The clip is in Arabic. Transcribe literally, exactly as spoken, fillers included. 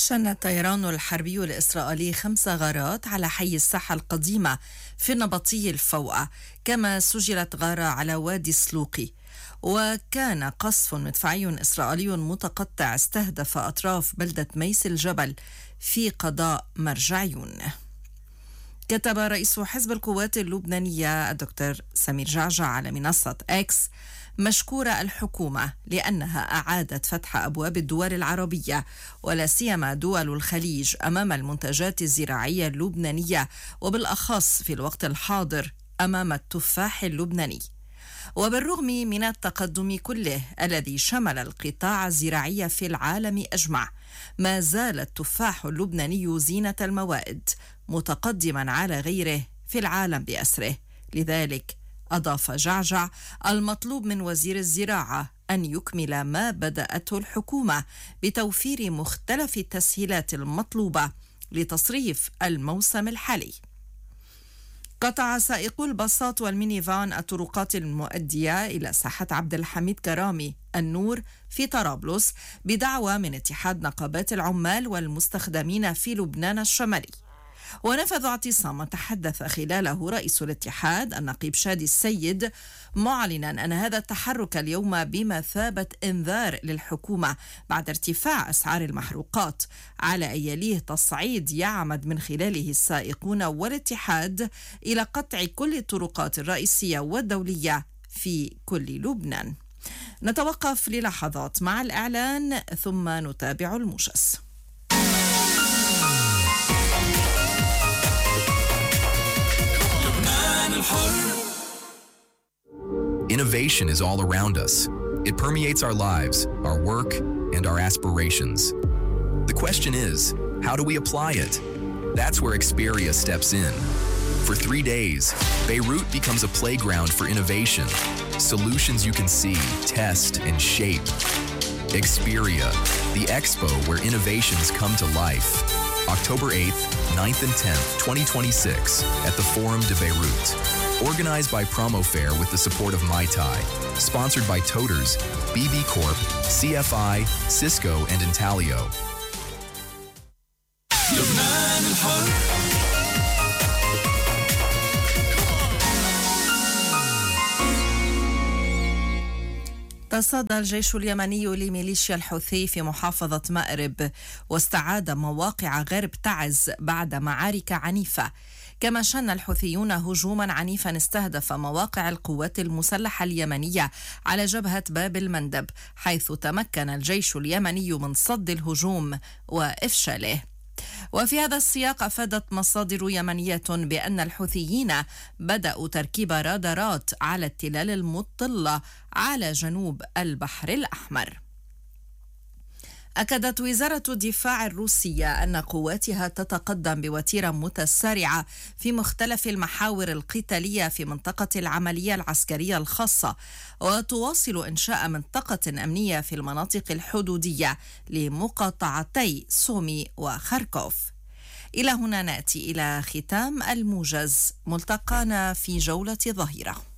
شن الطيران الحربي الإسرائيلي خمس غارات على حي الساحة القديمة في النبطي الفوقة، كما سجلت غارة على وادي السلوقي. وكان قصف مدفعي إسرائيلي متقطع استهدف أطراف بلدة ميس الجبل في قضاء مرجعيون. كتب رئيس حزب القوات اللبنانية الدكتور سمير جعجع على منصة إكس: مشكورة الحكومة لأنها أعادت فتح أبواب الدول العربية ولا سيما دول الخليج أمام المنتجات الزراعية اللبنانية، وبالأخص في الوقت الحاضر أمام التفاح اللبناني. وبالرغم من التقدم كله الذي شمل القطاع الزراعي في العالم أجمع، ما زال التفاح اللبناني زينة الموائد متقدما على غيره في العالم بأسره. لذلك أضاف جعجع: المطلوب من وزير الزراعة أن يكمل ما بدأته الحكومة بتوفير مختلف التسهيلات المطلوبة لتصريف الموسم الحالي. قطع سائقو الباصات والمينيفان الطرقات المؤدية إلى ساحة عبد الحميد كرامي النور في طرابلس بدعوى من اتحاد نقابات العمال والمستخدمين في لبنان الشمالي. ونفذ اعتصاما تحدث خلاله رئيس الاتحاد النقيب شادي السيد، معلنا أن هذا التحرك اليوم بمثابة إنذار للحكومة بعد ارتفاع أسعار المحروقات، على أن يليه تصعيد يعمد من خلاله السائقون والاتحاد إلى قطع كل الطرقات الرئيسية والدولية في كل لبنان. نتوقف للحظات مع الإعلان ثم نتابع الموجز. Innovation is all around us. It permeates our lives, our work, and our aspirations. The question is, how do we apply it? That's where Experia steps in. For three days, Beirut becomes a playground for innovation. Solutions you can see, test, and shape. Experia, the expo where innovations come to life. October eighth, ninth, and tenth, twenty twenty-six at the Forum de Beirut. Organized by Promofair with the support of Mai Tai. Sponsored by Toters, B B Corp, C F I, Cisco, and Intalio. تصدى الجيش اليمني لميليشيا الحوثي في محافظة مأرب واستعاد مواقع غرب تعز بعد معارك عنيفة. كما شن الحوثيون هجوما عنيفا استهدف مواقع القوات المسلحة اليمنية على جبهة باب المندب، حيث تمكن الجيش اليمني من صد الهجوم وإفشاله. وفي هذا السياق أفادت مصادر يمنية بأن الحوثيين بدأوا تركيب رادارات على التلال المطلة على جنوب البحر الأحمر. أكدت وزارة الدفاع الروسية أن قواتها تتقدم بوتيرة متسارعة في مختلف المحاور القتالية في منطقة العملية العسكرية الخاصة، وتواصل إنشاء منطقة أمنية في المناطق الحدودية لمقاطعتي سومي وخاركوف. إلى هنا نأتي إلى ختام الموجز، ملتقانا في جولة ظهيرة.